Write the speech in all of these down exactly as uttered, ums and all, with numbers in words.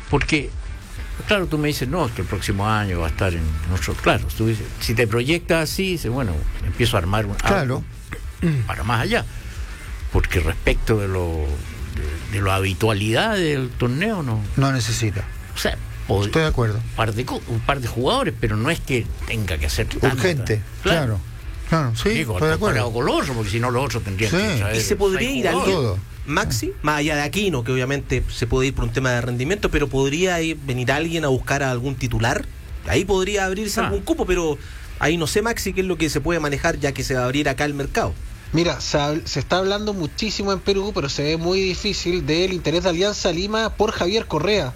porque, claro, tú me dices, no, es que el próximo año va a estar en nosotros. Claro, tú dices, si te proyectas así, dices, bueno, empiezo a armar un claro. para más allá. Porque respecto de lo de, de la habitualidad del torneo, no. No necesita. O sea, pod- estoy de acuerdo. Un par de, un par de jugadores, pero no es que tenga que ser urgente. Claro. claro. Claro, sí, Digo, estoy de acuerdo. Con los otros, porque si no los otros tendrían sí. que saber. Y se podría ir alguien, todo. Maxi, más allá de Aquino, que obviamente se puede ir por un tema de rendimiento, pero podría ir, venir alguien a buscar a algún titular. Ahí podría abrirse ah. algún cupo, pero ahí no sé, Maxi, qué es lo que se puede manejar ya que se va a abrir acá el mercado. Mira, se, se está hablando muchísimo en Perú, pero se ve muy difícil del interés de Alianza Lima por Javier Correa,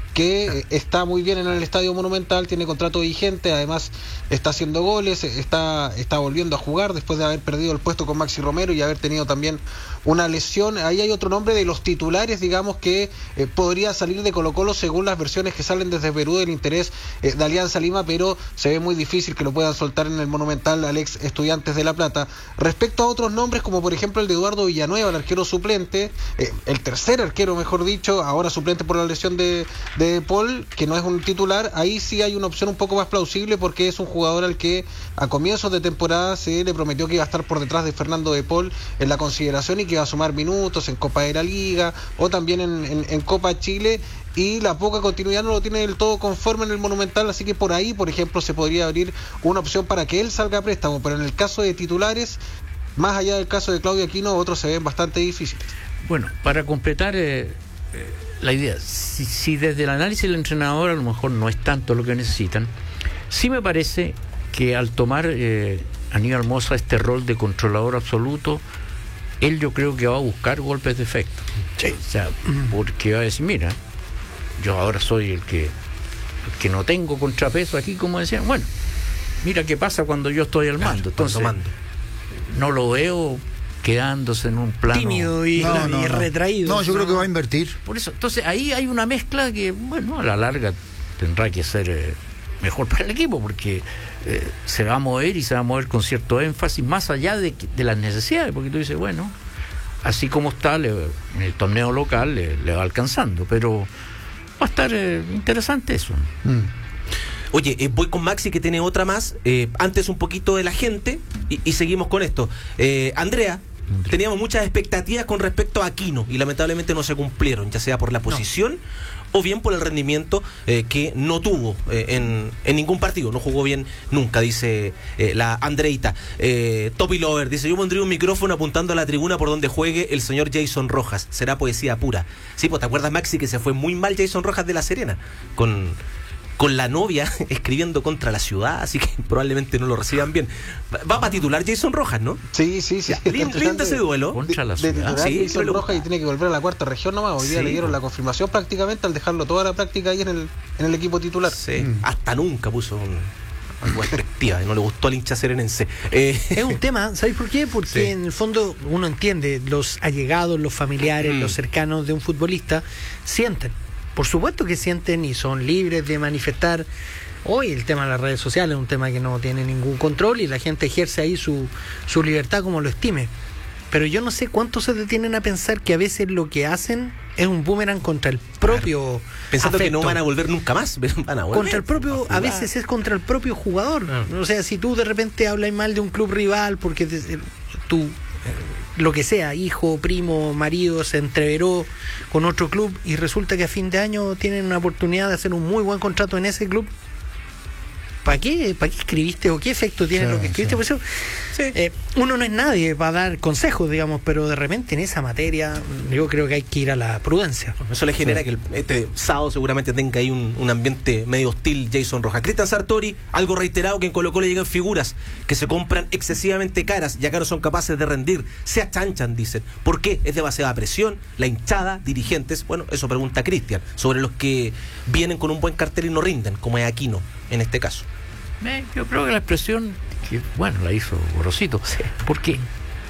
que está muy bien en el Estadio Monumental, tiene contrato vigente, además está haciendo goles, está, está volviendo a jugar después de haber perdido el puesto con Maxi Romero y haber tenido también una lesión. Ahí hay otro nombre de los titulares, digamos, que eh, podría salir de Colo-Colo según las versiones que salen desde Perú del interés eh, de Alianza Lima, pero se ve muy difícil que lo puedan soltar en el Monumental al ex Estudiantes de La Plata. Respecto a otros nombres, como por ejemplo el de Eduardo Villanueva, el arquero suplente, eh, el tercer arquero, mejor dicho, ahora suplente por la lesión de, de Paul, que no es un titular, ahí sí hay una opción un poco más plausible porque es un jugador al que a comienzos de temporada se le prometió que iba a estar por detrás de Fernando de Paul en la consideración y que iba a sumar minutos en Copa de la Liga o también en, en, en Copa Chile, y la poca continuidad no lo tiene del todo conforme en el Monumental, así que por ahí, por ejemplo, se podría abrir una opción para que él salga a préstamo, pero en el caso de titulares, más allá del caso de Claudio Aquino, otros se ven bastante difíciles. Bueno, para completar eh, eh, la idea, si, si desde el análisis del entrenador a lo mejor no es tanto lo que necesitan, sí me parece que al tomar eh, Aníbal Mosa este rol de controlador absoluto, él yo creo que va a buscar golpes de efecto. Sí. O sea, porque va a decir, mira, yo ahora soy el que, el que no tengo contrapeso aquí, como decían, bueno, mira qué pasa cuando yo estoy al mando. Entonces, mando. no lo veo quedándose en un plano tímido y, no, no, y no, retraído. No, yo no. creo que va a invertir. Por eso, entonces ahí hay una mezcla que, bueno, a la larga tendrá que ser eh, mejor para el equipo, porque eh, se va a mover y se va a mover con cierto énfasis más allá de, de las necesidades, porque tú dices, bueno, así como está le, en el torneo local le, le va alcanzando, pero va a estar eh, interesante eso. Mm. Oye, eh, voy con Maxi, que tiene otra más. Eh, antes un poquito de la gente y, y seguimos con esto. Eh, Andrea, Andrea, teníamos muchas expectativas con respecto a Aquino y lamentablemente no se cumplieron, ya sea por la posición no. o bien por el rendimiento eh, que no tuvo eh, en, en ningún partido. No jugó bien nunca, dice eh, la Andreita. Eh, Topi Lover dice, yo pondría un micrófono apuntando a la tribuna por donde juegue el señor Jason Rojas. Será poesía pura. Sí, pues te acuerdas, Maxi, que se fue muy mal Jason Rojas de La Serena con... con la novia escribiendo contra la ciudad, así que probablemente no lo reciban bien. Va para titular Jason Rojas, ¿no? Sí, sí, sí. Lindo ese duelo. Contra la de, ciudad. De sí, Jason Rojas y tiene que volver a la cuarta región nomás. Hoy día sí, le dieron la confirmación prácticamente al dejarlo toda la práctica ahí en el, en el equipo titular. Sí, mm. hasta nunca puso un... algo perspectiva, y no le gustó al hincha serenense. Eh. Es un tema, ¿sabes por qué? Porque sí. en el fondo uno entiende, los allegados, los familiares, mm. los cercanos de un futbolista sienten. Por supuesto que sienten y son libres de manifestar. Hoy el tema de las redes sociales es un tema que no tiene ningún control y la gente ejerce ahí su, su libertad como lo estime. Pero yo no sé cuántos se detienen a pensar que a veces lo que hacen es un boomerang contra el propio claro. Pensando afecto. Que no van a volver nunca más, van a volver. Contra el propio, a, a veces es contra el propio jugador. No. O sea, si tú de repente hablas mal de un club rival porque te, tú... lo que sea, hijo, primo, marido, se entreveró con otro club y resulta que a fin de año tienen una oportunidad de hacer un muy buen contrato en ese club. ¿Para qué? ¿Para qué escribiste o qué efecto tiene sí, lo que escribiste? Sí. Por eso, sí. eh, uno no es nadie para dar consejos, digamos, pero de repente en esa materia yo creo que hay que ir a la prudencia. Eso le genera sí. que el, este sábado seguramente tenga ahí un, un ambiente medio hostil Jason Rojas. Cristian Sartori, algo reiterado, que en Colo-Colo llegan figuras que se compran excesivamente caras y acá no son capaces de rendir, se achanchan, dicen. ¿Por qué? Es demasiada presión, la hinchada, dirigentes, bueno, eso pregunta Cristian, sobre los que vienen con un buen cartel y no rinden, como es Aquino en este caso. Eh, yo creo que la expresión, que bueno, la hizo Gorosito, sí. porque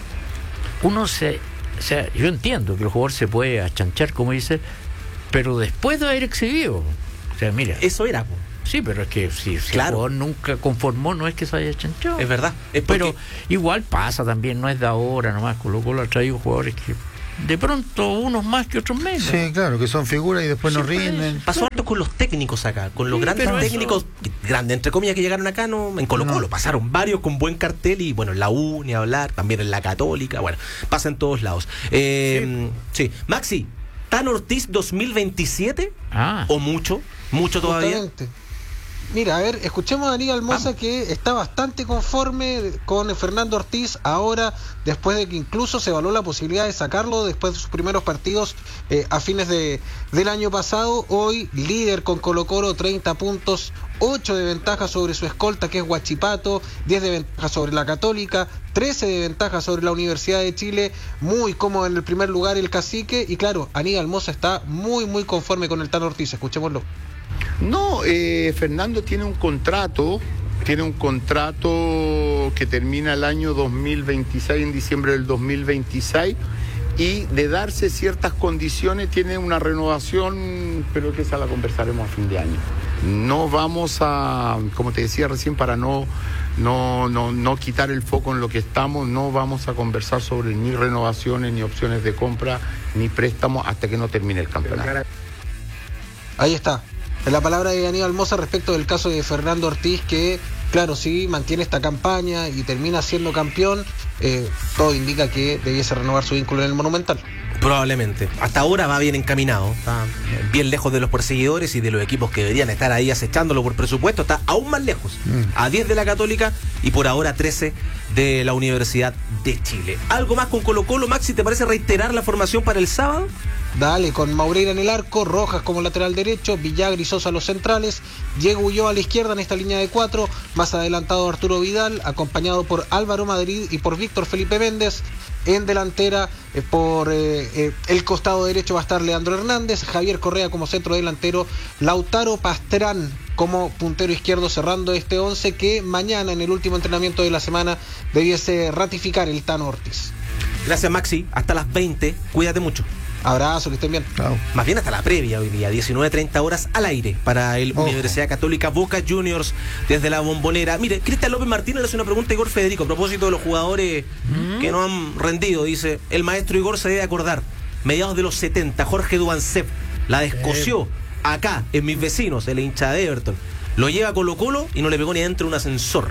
uno se, o sea, yo entiendo que el jugador se puede achanchar, como dice, pero después de haber exhibido, o sea, mira, eso era. Sí, pero es que si, si claro. el jugador nunca conformó, no es que se haya achanchado. Es verdad. Es pero igual pasa también, no es de ahora nomás, Colo-Colo ha traído jugadores que de pronto unos más que otros menos. Sí, claro, que son figuras y después no Siempre rinden. es. Pasó harto con los técnicos acá, con los Sí, grandes pero técnicos, grandes entre comillas, que llegaron acá, no, en Colo Colo No. pasaron varios con buen cartel y bueno, en la U, ni hablar, también en la Católica, bueno, pasa en todos lados. Eh, sí. Maxi, ¿Tan Ortiz dos mil veintisiete? Ah. ¿O mucho? ¿Mucho todavía? Justamente. Mira, a ver, escuchemos a Aníbal Mosa, que está bastante conforme con Fernando Ortiz ahora, después de que incluso se evaluó la posibilidad de sacarlo después de sus primeros partidos eh, a fines de, del año pasado. Hoy líder con Colo Colo, treinta puntos, ocho de ventaja sobre su escolta, que es Huachipato, diez de ventaja sobre la Católica, trece de ventaja sobre la Universidad de Chile, muy cómodo en el primer lugar el Cacique, y claro, Aníbal Mosa está muy, muy conforme con el Tano Ortiz. Escuchémoslo. No, eh, Fernando tiene un contrato, tiene un contrato que termina el año dos mil veintiséis, en diciembre del dos mil veintiséis, y de darse ciertas condiciones tiene una renovación, pero que esa la conversaremos a fin de año. No vamos a, como te decía recién, para no, no, no, no quitar el foco en lo que estamos, no vamos a conversar sobre ni renovaciones, ni opciones de compra, ni préstamos hasta que no termine el campeonato. Ahí está. En la palabra de Aníbal Mosa respecto del caso de Fernando Ortiz, que claro, si mantiene esta campaña y termina siendo campeón, eh, todo indica que debiese renovar su vínculo en el Monumental. Probablemente. Hasta ahora va bien encaminado. Está bien lejos de los perseguidores y de los equipos que deberían estar ahí acechándolo por presupuesto. Está aún más lejos. Mm. A diez de la Católica y por ahora trece de la Universidad de Chile. ¿Algo más con Colo Colo, Maxi? ¿Te parece reiterar la formación para el sábado? Dale, con Maureira en el arco, Rojas como lateral derecho, Villagra y Sosa los centrales, Diego Ulloa a la izquierda en esta línea de cuatro, más adelantado Arturo Vidal, acompañado por Álvaro Madrid y por Víctor Felipe Méndez. En delantera, eh, por eh, eh, el costado derecho va a estar Leandro Hernández, Javier Correa como centro delantero, Lautaro Pastrán como puntero izquierdo, cerrando este once que mañana en el último entrenamiento de la semana debiese ratificar el Tano Ortiz. Gracias, Maxi. Hasta las veinte. Cuídate mucho. Abrazo, que estén bien. Chao. Más bien hasta la previa hoy día, diecinueve treinta horas al aire para el Ojo. Universidad Católica Boca Juniors desde la Bombonera. Mire, Cristian López Martínez le hace una pregunta a Igor Federico a propósito de los jugadores ¿Mm? que no han rendido. Dice, el maestro Igor se debe acordar, mediados de los setenta, Jorge Duancep la descoció acá, en mis vecinos, el hincha de Everton. Lo lleva a Colo Colo y no le pegó ni adentro un ascensor.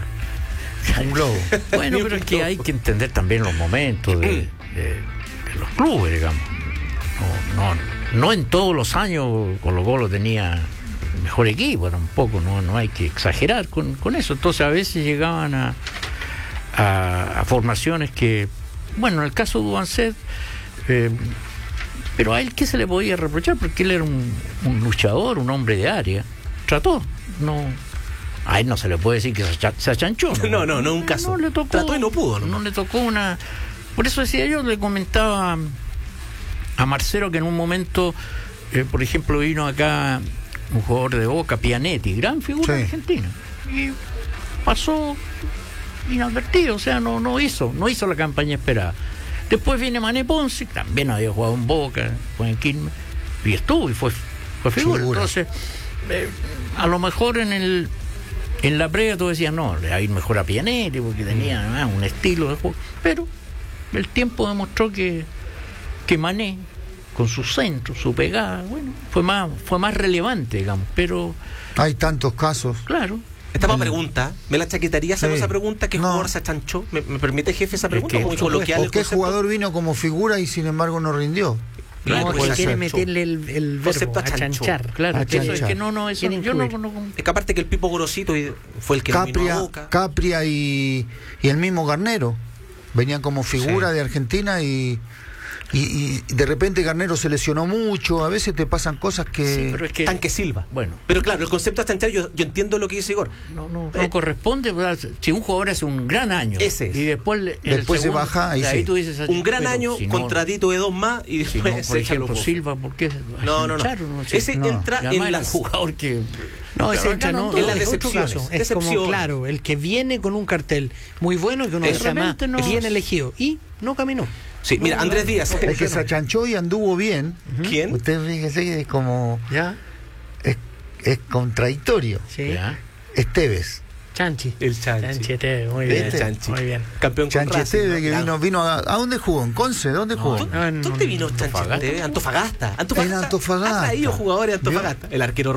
Un globo. Bueno, pero es que hay que entender también los momentos de, de, de los clubes, digamos. No, no, no en todos los años Colo Colo tenía mejor equipo, tampoco, no, no hay que exagerar con, con eso. Entonces a veces llegaban a, a, a formaciones que, bueno, en el caso de Duancet, eh, pero a él ¿qué se le podía reprochar? Porque él era un, un luchador, un hombre de área. Trató, no... A él no se le puede decir que se achanchó. No, no, no, un caso. No le tocó, trató y no pudo. No, no le tocó una... Por eso decía yo, le comentaba a Marcelo que en un momento, eh, por ejemplo, vino acá un jugador de Boca, Pianetti, gran figura sí. argentina, y pasó inadvertido, o sea, no, no hizo, no hizo la campaña esperada. Después viene Mané Ponce, también había jugado en Boca, fue en Quilmes, y estuvo y fue, fue figura. figura. Entonces, eh, a lo mejor en el en la previa tú decías, no, le va a ir mejor a Pianetti porque tenía además un estilo de juego, pero el tiempo demostró que que Mané, con su centro, su pegada, bueno, fue más fue más relevante, digamos, pero... Hay tantos casos. Claro. Esta más pregunta, ¿me la chaquetaría hacer Sí. esa pregunta? ¿Qué No. jugador se achanchó? ¿Me, me permite, jefe, esa pregunta? que, Muy por coloquial. ¿O el qué concepto. jugador vino como figura y sin embargo no rindió? Claro, No, pues, porque quiere achanchó. meterle el, el Concepto verbo, achanchó. achanchar. Claro, Achanchar. eso es que no, no, eso Quieren yo no, incluir. no- Es que aparte que el Pipo Gorosito fue el que eliminó a Capria, Boca. Capria y, y el mismo Garnero venían como figura Sí. de Argentina y, y, y de repente Garnero se lesionó mucho. A veces te pasan cosas que... Sí, pero es que Tanque Silva. bueno, Pero claro, el concepto de achanchar, yo, yo entiendo lo que dice Igor. no, no, Eh, no corresponde, ¿verdad? Si un jugador hace un gran año Ese es. y después le- el Después se segundo, baja, ahí sí. tú dices, Un gran pero año, si no- contratito de dos más y si después no, se por echa ejemplo, los Silva, ¿por qué? No, no, no. Achancharon, sé. Ese No. entra Y además en era un las... jugador que... No, ese Pero hincha acá no, en las es otro decepciones, caso. Es como, decepciones. claro, el que viene con un cartel muy bueno y que uno De dice, además, repente no- bien elegido y no caminó. Sí, mira, Andrés Díaz. El que se achanchó y anduvo bien. ¿Quién? Usted fíjese que es como... ¿Ya? Es, es contradictorio. Sí. Ya. Esteves. Chanchi. El Chanchi. Chanchi Esteve, muy bien. ¿Viste? Chanchi. Muy bien. Campeón con Chanchi Racing, Esteve, ¿no? que vino, vino a, ¿a dónde jugó? ¿En Conce? ¿Dónde jugó? ¿Dónde, No, en- dónde vino Chanchi Antofagasta. Esteve? Antofagasta. Antofagasta. En Antofagasta. Ha traído jugadores de Antofagasta. El arquero